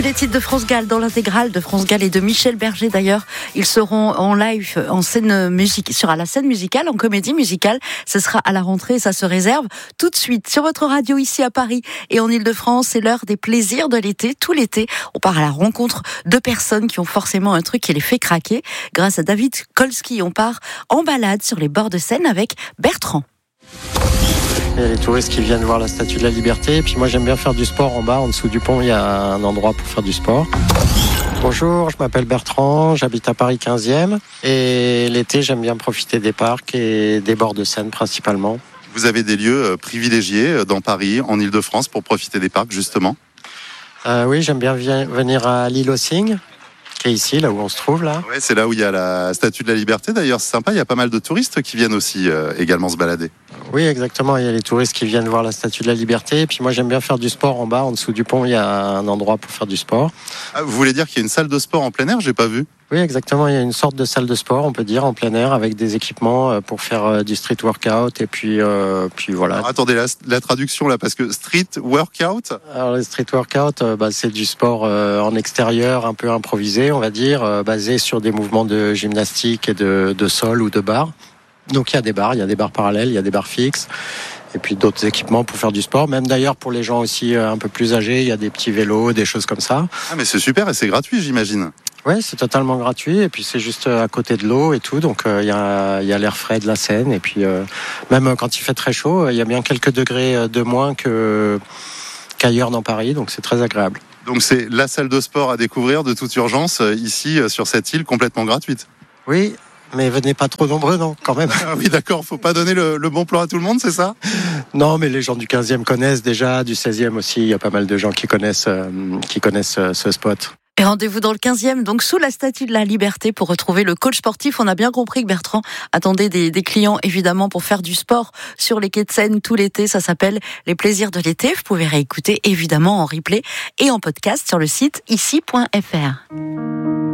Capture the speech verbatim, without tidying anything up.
Tous les titres de France Gall dans l'intégrale de France Gall et de Michel Berger d'ailleurs. Ils seront en live, en scène musique, sur la scène musicale, en comédie musicale. Ce sera à la rentrée, ça se réserve tout de suite sur votre radio ici à Paris et en Ile-de-France. C'est l'heure des plaisirs de l'été. Tout l'été, on part à la rencontre de personnes qui ont forcément un truc qui les fait craquer. Grâce à David Kolski, on part en balade sur les bords de Seine avec Bertrand. Il y a les touristes qui viennent voir la Statue de la Liberté. Et puis moi, j'aime bien faire du sport en bas, en dessous du pont. Il y a un endroit pour faire du sport. Bonjour, je m'appelle Bertrand, j'habite à Paris quinzième. Et l'été, j'aime bien profiter des parcs et des bords de Seine principalement. Vous avez des lieux privilégiés dans Paris, en Ile-de-France, pour profiter des parcs, justement ? euh, Oui, j'aime bien venir à l'île aux Cygnes, qui est ici, là où on se trouve, là. Ouais, c'est là où il y a la Statue de la Liberté. D'ailleurs, c'est sympa, il y a pas mal de touristes qui viennent aussi euh, également se balader. Oui, exactement. Il y a les touristes qui viennent voir la Statue de la Liberté. Et puis moi, j'aime bien faire du sport en bas, en dessous du pont. Il y a un endroit pour faire du sport. Ah, vous voulez dire qu'il y a une salle de sport en plein air ? J'ai pas vu. Oui, exactement. Il y a une sorte de salle de sport, on peut dire, en plein air, avec des équipements pour faire du street workout. Et puis, euh, puis voilà. Alors, attendez, la, la traduction là, parce que street workout. Alors, le street workout, bah, c'est du sport euh, en extérieur, un peu improvisé, on va dire, euh, basé sur des mouvements de gymnastique et de, de sol ou de barre. Donc il y a des barres, il y a des barres parallèles, il y a des barres fixes. Et puis d'autres équipements pour faire du sport. Même d'ailleurs pour les gens aussi un peu plus âgés, il y a des petits vélos, des choses comme ça. Ah mais c'est super et c'est gratuit, j'imagine. Oui, c'est totalement gratuit. Et puis c'est juste à côté de l'eau et tout. Donc euh, il y a, il y a l'air frais de la Seine. Et puis euh, même quand il fait très chaud, il y a bien quelques degrés de moins que, qu'ailleurs dans Paris. Donc c'est très agréable. Donc c'est la salle de sport à découvrir de toute urgence ici sur cette île complètement gratuite. Oui. Mais venez pas trop nombreux, non, quand même. Ah oui, d'accord, faut pas donner le, le bon plan à tout le monde, c'est ça ? Non, mais les gens du quinzième connaissent déjà, du seizième aussi, il y a pas mal de gens qui connaissent, euh, qui connaissent euh, ce spot. Et rendez-vous dans le quinzième, donc sous la Statue de la Liberté, pour retrouver le coach sportif. On a bien compris que Bertrand attendait des, des clients, évidemment, pour faire du sport sur les quais de Seine tout l'été. Ça s'appelle Les plaisirs de l'été. Vous pouvez réécouter, évidemment, en replay et en podcast sur le site ici point f r.